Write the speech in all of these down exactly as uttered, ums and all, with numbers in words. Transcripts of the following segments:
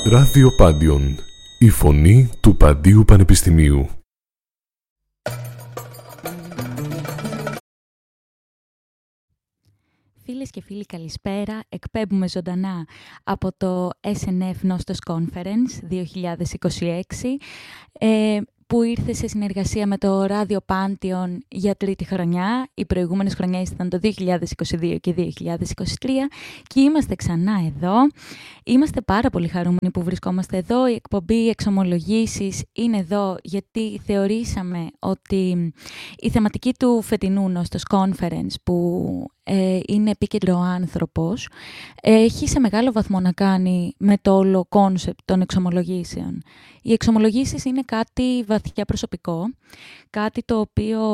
Ράδιο Πάντιον, η φωνή του Παντίου Πανεπιστημίου. Φίλες και φίλοι, καλησπέρα. Εκπέμπουμε ζωντανά από το ες εν εφ Nostos Conference δύο χιλιάδες είκοσι έξι, ε, που ήρθε σε συνεργασία με το Ράδιο Πάντιον για τρίτη χρονιά. Οι προηγούμενες χρονιές ήταν το δύο χιλιάδες είκοσι δύο και δύο χιλιάδες είκοσι τρία και είμαστε ξανά εδώ. Είμαστε πάρα πολύ χαρούμενοι που βρισκόμαστε εδώ. Η εκπομπή Εξομολογήσεις είναι εδώ γιατί θεωρήσαμε ότι η θεματική του φετινού Nostos Conference, που ε, είναι επίκεντρο ο άνθρωπος, έχει σε μεγάλο βαθμό να κάνει με το όλο κόνσεπτ των εξομολογήσεων. Οι εξομολογήσεις είναι κάτι βαθιά προσωπικό, κάτι το οποίο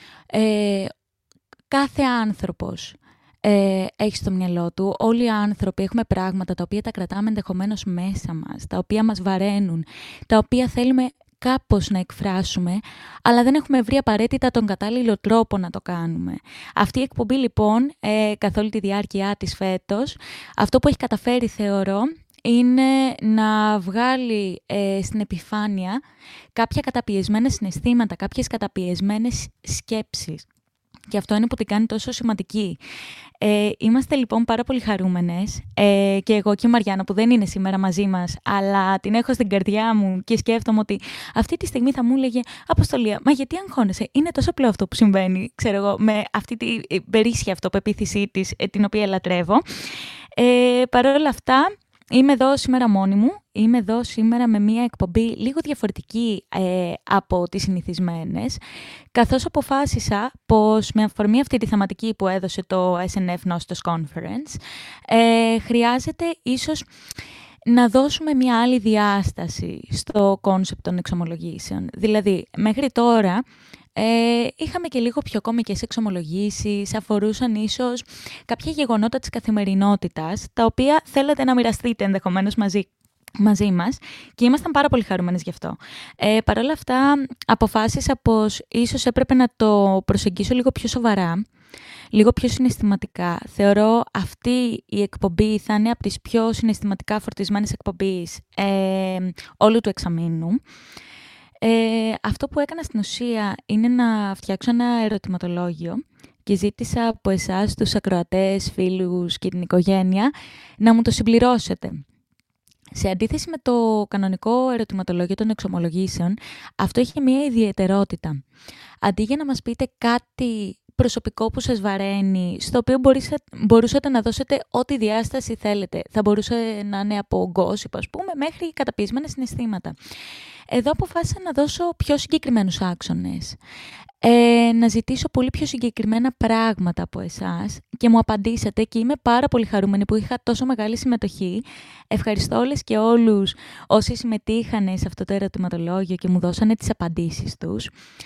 ε, κάθε άνθρωπος ε, έχει στο μυαλό του. Όλοι οι άνθρωποι έχουμε πράγματα τα οποία τα κρατάμε ενδεχομένως μέσα μας, τα οποία μας βαραίνουν, τα οποία θέλουμε κάπως να εκφράσουμε, αλλά δεν έχουμε βρει απαραίτητα τον κατάλληλο τρόπο να το κάνουμε. Αυτή η εκπομπή λοιπόν, ε, καθ' όλη τη διάρκεια της φέτος, αυτό που έχει καταφέρει θεωρώ, είναι να βγάλει ε, στην επιφάνεια κάποια καταπιεσμένα συναισθήματα, κάποιες καταπιεσμένες σκέψεις. Και αυτό είναι που την κάνει τόσο σημαντική. Ε, είμαστε λοιπόν πάρα πολύ χαρούμενες ε, και εγώ και η Μαριάννα που δεν είναι σήμερα μαζί μας, αλλά την έχω στην καρδιά μου και σκέφτομαι ότι αυτή τη στιγμή θα μου έλεγε «Αποστολία, μα γιατί αγχώνεσαι, είναι τόσο απλό αυτό που συμβαίνει», ξέρω εγώ, με αυτή την περίσσια αυτοπεποίθησή της, ε, την οποία λατρεύω. Ε, Παρ' όλα αυτά, είμαι εδώ σήμερα μόνη μου, είμαι εδώ σήμερα με μια εκπομπή λίγο διαφορετική ε, από τις συνηθισμένες, καθώς αποφάσισα πως με αφορμή αυτή τη θεματική που έδωσε το ες εν εφ Nostos Conference, ε, χρειάζεται ίσως να δώσουμε μια άλλη διάσταση στο κόνσεπτ των εξομολογήσεων. Δηλαδή, μέχρι τώρα Ε, είχαμε και λίγο πιο κωμικές εξομολογήσεις, αφορούσαν ίσως κάποια γεγονότα της καθημερινότητας, τα οποία θέλετε να μοιραστείτε ενδεχομένως μαζί, μαζί μας και ήμασταν πάρα πολύ χαρούμενες γι' αυτό. Ε, Παρ' όλα αυτά, αποφάσισα πως ίσως έπρεπε να το προσεγγίσω λίγο πιο σοβαρά, λίγο πιο συναισθηματικά. Θεωρώ αυτή η εκπομπή θα είναι από τις πιο συναισθηματικά φορτισμένες εκπομπές ε, όλου του εξαμήνου. Ε, αυτό που έκανα στην ουσία είναι να φτιάξω ένα ερωτηματολόγιο και ζήτησα από εσάς, τους ακροατές, φίλους και την οικογένεια, να μου το συμπληρώσετε. Σε αντίθεση με το κανονικό ερωτηματολόγιο των εξομολογήσεων, αυτό έχει μια ιδιαιτερότητα. Αντί για να μας πείτε κάτι προσωπικό που σας βαραίνει, στο οποίο μπορούσατε να δώσετε ό,τι διάσταση θέλετε. Θα μπορούσε να είναι από gossip, ας πούμε, μέχρι καταπιεσμένα συναισθήματα. Εδώ αποφάσισα να δώσω πιο συγκεκριμένους άξονες. Ε, να ζητήσω πολύ πιο συγκεκριμένα πράγματα από εσάς και μου απαντήσατε και είμαι πάρα πολύ χαρούμενη που είχα τόσο μεγάλη συμμετοχή. Ευχαριστώ όλες και όλους όσοι συμμετείχαν σε αυτό το ερωτηματολόγιο και μου δώσανε τις απαντήσεις τους.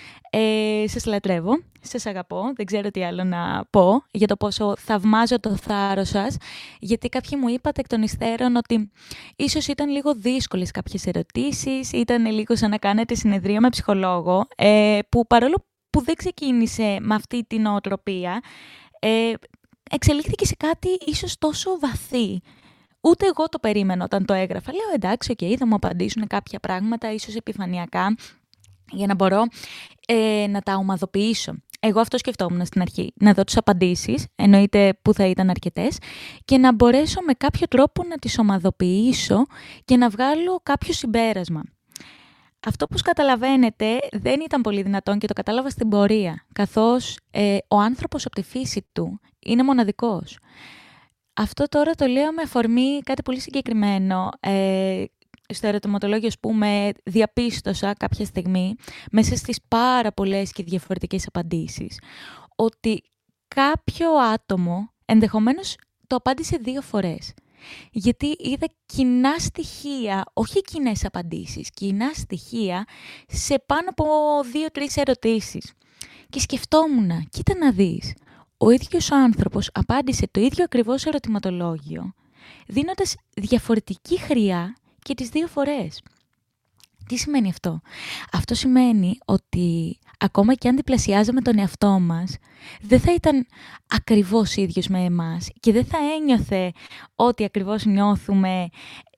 Ε, σας λατρεύω, σας αγαπώ, δεν ξέρω τι άλλο να πω για το πόσο θαυμάζω το θάρρος σας, γιατί κάποιοι μου είπατε εκ των υστέρων ότι ίσως ήταν λίγο δύσκολες κάποιες ερωτήσεις, ήταν λίγο σαν να κάνετε συνεδρία με ψυχολόγο, ε, που παρόλο που δεν ξεκίνησε με αυτή την νοοτροπία, ε, εξελίχθηκε σε κάτι ίσως τόσο βαθύ. Ούτε εγώ το περίμενα όταν το έγραφα. Λέω εντάξει, οκ, okay, θα μου απαντήσουν κάποια πράγματα, ίσως επιφανειακά, για να μπορώ ε, να τα ομαδοποιήσω. Εγώ αυτό σκεφτόμουν στην αρχή, να δω τις απαντήσεις, εννοείται που θα ήταν αρκετές, και να μπορέσω με κάποιο τρόπο να τις ομαδοποιήσω και να βγάλω κάποιο συμπέρασμα. Αυτό που καταλαβαίνετε δεν ήταν πολύ δυνατόν και το κατάλαβα στην πορεία, καθώς ε, ο άνθρωπος από τη φύση του είναι μοναδικός. Αυτό τώρα το λέω με αφορμή κάτι πολύ συγκεκριμένο. Ε, στο ερωτηματολόγιο, ας πούμε, διαπίστωσα κάποια στιγμή, μέσα στις πάρα πολλές και διαφορετικές απαντήσεις, ότι κάποιο άτομο ενδεχομένως το απάντησε δύο φορές. Γιατί είδα κοινά στοιχεία, όχι κοινές απαντήσεις, κοινά στοιχεία σε πάνω από δύο-τρεις ερωτήσεις. Και σκεφτόμουν, κοίτα να δεις, ο ίδιος ο άνθρωπος απάντησε το ίδιο ακριβώς ερωτηματολόγιο, δίνοντας διαφορετική χρειά και τις δύο φορές. Τι σημαίνει αυτό? Αυτό σημαίνει ότι ακόμα και αν διπλασιάζαμε τον εαυτό μας, δεν θα ήταν ακριβώς ίδιος με εμάς και δεν θα ένιωθε ό,τι ακριβώς νιώθουμε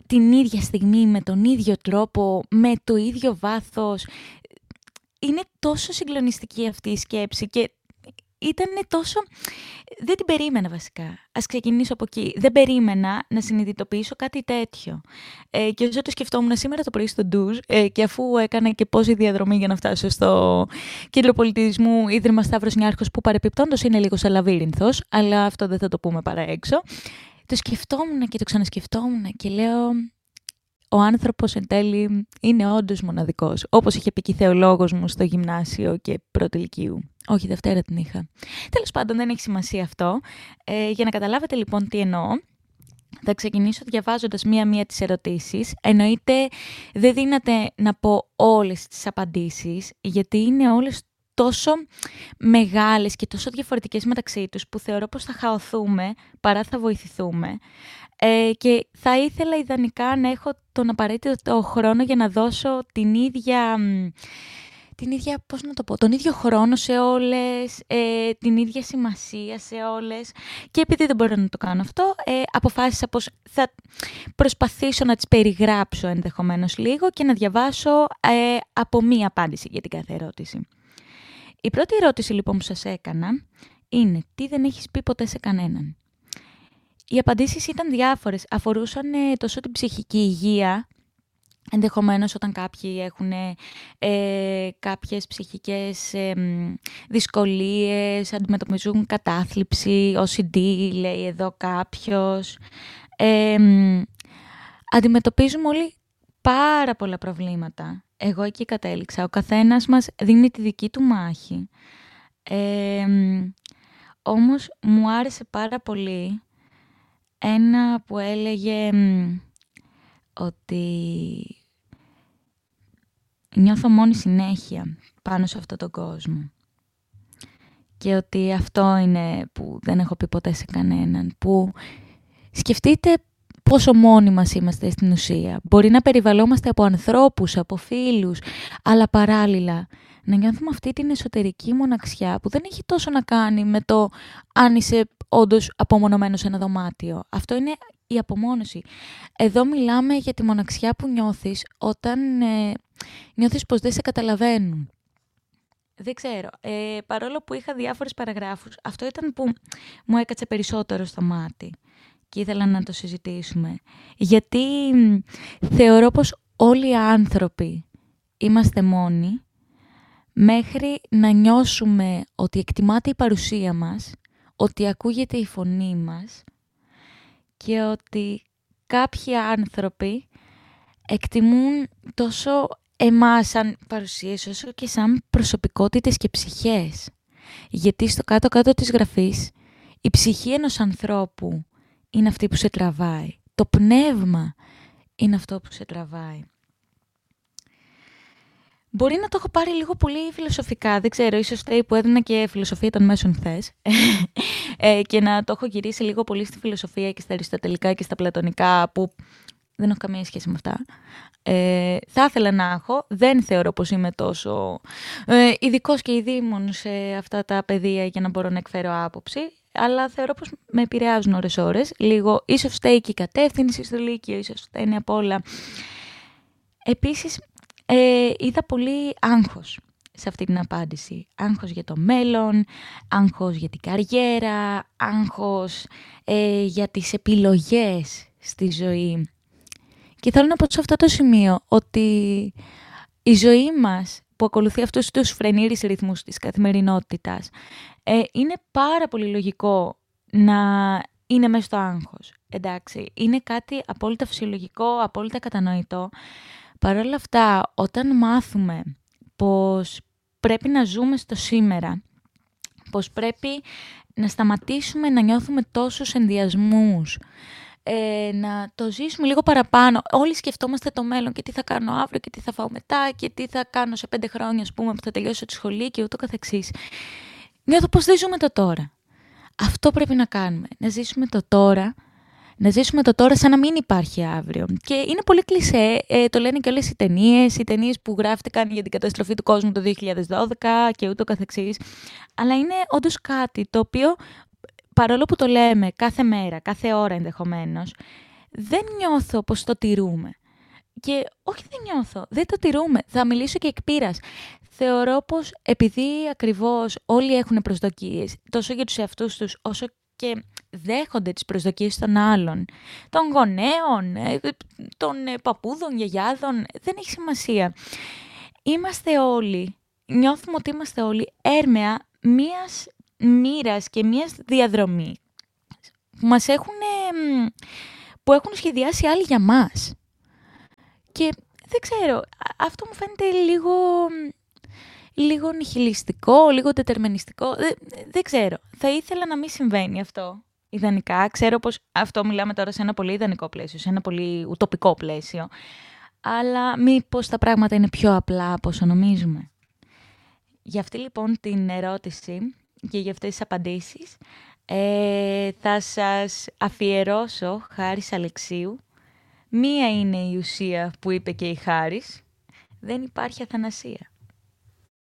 την ίδια στιγμή, με τον ίδιο τρόπο, με το ίδιο βάθος. Είναι τόσο συγκλονιστική αυτή η σκέψη και ήταν τόσο... Δεν την περίμενα βασικά. Ας ξεκινήσω από εκεί. Δεν περίμενα να συνειδητοποιήσω κάτι τέτοιο. Ε, και όσο το σκεφτόμουν σήμερα το πρωί στο ντουζ ε, και αφού έκανα και πόση διαδρομή για να φτάσω στο Κέντρο Πολιτισμού Ίδρυμα Σταύρος Νιάρχος, που παρεπιπτόντως είναι λίγο σαν λαβύρινθος, αλλά αυτό δεν θα το πούμε παρά έξω, το σκεφτόμουν και το ξανασκεφτόμουν και λέω... Ο άνθρωπος εν τέλει είναι όντως μοναδικός, όπως είχε πει και η θεολόγος μου στο γυμνάσιο και πρώτη ηλικίου. Όχι, Δευτέρα την είχα. Τέλος πάντων, δεν έχει σημασία αυτό. Ε, για να καταλάβετε λοιπόν τι εννοώ, θα ξεκινήσω διαβάζοντας μία-μία τις ερωτήσεις. Εννοείται δεν δύναται να πω όλες τις απαντήσεις, γιατί είναι όλες τόσο μεγάλες και τόσο διαφορετικές μεταξύ τους, που θεωρώ πως θα χαωθούμε παρά θα βοηθηθούμε. Ε, και θα ήθελα ιδανικά να έχω τον απαραίτητο χρόνο για να δώσω την ίδια, την ίδια πώς να το πω, τον ίδιο χρόνο σε όλες, ε, την ίδια σημασία σε όλες. Και επειδή δεν μπορώ να το κάνω αυτό, ε, αποφάσισα πως θα προσπαθήσω να τις περιγράψω ενδεχομένως λίγο και να διαβάσω ε, από μία απάντηση για την κάθε ερώτηση. Η πρώτη ερώτηση λοιπόν που σας έκανα είναι τι δεν έχεις πει ποτέ σε κανέναν. Οι απαντήσεις ήταν διάφορες, αφορούσαν ε, τόσο την ψυχική υγεία, ενδεχομένως όταν κάποιοι έχουν ε, κάποιες ψυχικές ε, δυσκολίες, αντιμετωπίζουν κατάθλιψη, ο σι ντι λέει εδώ κάποιος. Ε, αντιμετωπίζουμε όλοι πάρα πολλά προβλήματα. Εγώ εκεί κατέληξα. Ο καθένας μας δίνει τη δική του μάχη. Ε, όμως μου άρεσε πάρα πολύ ένα που έλεγε μ, ότι νιώθω μόνη συνέχεια πάνω σε αυτόν τον κόσμο. Και ότι αυτό είναι που δεν έχω πει ποτέ σε κανέναν. Που σκεφτείτε πόσο μόνοι μας είμαστε στην ουσία. Μπορεί να περιβαλλόμαστε από ανθρώπους, από φίλους, αλλά παράλληλα να νιώθουμε αυτή την εσωτερική μοναξιά που δεν έχει τόσο να κάνει με το αν είσαι όντως απομονωμένος σε ένα δωμάτιο. Αυτό είναι η απομόνωση. Εδώ μιλάμε για τη μοναξιά που νιώθεις όταν ε, νιώθεις πως δεν σε καταλαβαίνουν. Δεν ξέρω. Ε, παρόλο που είχα διάφορες παραγράφους, αυτό ήταν που μου έκατσε περισσότερο στο μάτι και ήθελα να το συζητήσουμε. Γιατί θεωρώ πως όλοι οι άνθρωποι είμαστε μόνοι μέχρι να νιώσουμε ότι εκτιμάται η παρουσία μας, ότι ακούγεται η φωνή μας και ότι κάποιοι άνθρωποι εκτιμούν τόσο εμάς σαν παρουσίες όσο και σαν προσωπικότητες και ψυχές. Γιατί στο κάτω-κάτω της γραφής η ψυχή ενός ανθρώπου είναι αυτή που σε τραβάει. Το πνεύμα είναι αυτό που σε τραβάει. Μπορεί να το έχω πάρει λίγο πολύ φιλοσοφικά, δεν ξέρω, ίσως θέει που έδινα και φιλοσοφία των μέσων χθες ε, και να το έχω γυρίσει λίγο πολύ στη φιλοσοφία και στα αριστοτελικά και στα πλατωνικά που δεν έχω καμία σχέση με αυτά. Ε, θα ήθελα να έχω, δεν θεωρώ πως είμαι τόσο ε, ειδικός και ειδήμων σε αυτά τα πεδία για να μπορώ να εκφέρω άποψη, αλλά θεωρώ πως με επηρεάζουν ώρες-ώρες, λίγο ίσως φταίει και η κατεύθυνση στο Λύκειο, ίσως φταίνει απ' όλα. Επίσης, Ε, είδα πολύ άγχος σε αυτή την απάντηση. Άγχος για το μέλλον, άγχος για την καριέρα, άγχος ε, για τις επιλογές στη ζωή. Και θέλω να πω σε αυτό το σημείο ότι η ζωή μας που ακολουθεί αυτούς τους φρενήρις ρυθμούς της καθημερινότητας ε, είναι πάρα πολύ λογικό να είναι μέσα στο άγχος. Εντάξει, είναι κάτι απόλυτα φυσιολογικό, απόλυτα κατανοητό. Παρ' όλα αυτά, όταν μάθουμε πως πρέπει να ζούμε στο σήμερα, πως πρέπει να σταματήσουμε να νιώθουμε τόσους ενδιασμούς, ε, να το ζήσουμε λίγο παραπάνω. Όλοι σκεφτόμαστε το μέλλον και τι θα κάνω αύριο και τι θα φάω μετά και τι θα κάνω σε πέντε χρόνια, ας πούμε, που θα τελειώσω τη σχολή και ούτω καθεξής. Νιώθω πως δεν ζούμε το τώρα. Αυτό πρέπει να κάνουμε, να ζήσουμε το τώρα, να ζήσουμε το τώρα σαν να μην υπάρχει αύριο. Και είναι πολύ κλισέ, ε, το λένε και όλες οι ταινίες, οι ταινίες που γράφτηκαν για την καταστροφή του κόσμου το δύο χιλιάδες δώδεκα και ούτω καθεξής. Αλλά είναι όντως κάτι το οποίο, παρόλο που το λέμε κάθε μέρα, κάθε ώρα ενδεχομένως, δεν νιώθω πως το τηρούμε. Και όχι δεν νιώθω, δεν το τηρούμε. Θα μιλήσω και εκ πείρας. Θεωρώ πως επειδή ακριβώς όλοι έχουν προσδοκίες, τόσο για τους εαυτούς τους, όσο και δέχονται τις προσδοκίες των άλλων, των γονέων, των παππούδων, γιαγιάδων, δεν έχει σημασία. Είμαστε όλοι, νιώθουμε ότι είμαστε όλοι έρμεα μίας μοίρας και μίας διαδρομή που μας έχουν, που έχουν σχεδιάσει άλλοι για μας. Και δεν ξέρω, αυτό μου φαίνεται λίγο, λίγο νιχιλιστικό, λίγο τετερμενιστικό. Δεν, δεν ξέρω. Θα ήθελα να μην συμβαίνει αυτό, ιδανικά. Ξέρω πως αυτό μιλάμε τώρα σε ένα πολύ ιδανικό πλαίσιο, σε ένα πολύ ουτοπικό πλαίσιο. Αλλά μήπως τα πράγματα είναι πιο απλά από όσο νομίζουμε. Για αυτή λοιπόν την ερώτηση και για αυτές τις απαντήσεις ε, θα σας αφιερώσω Χάρης Αλεξίου. Μία είναι η ουσία που είπε και η Χάρης, δεν υπάρχει αθανασία.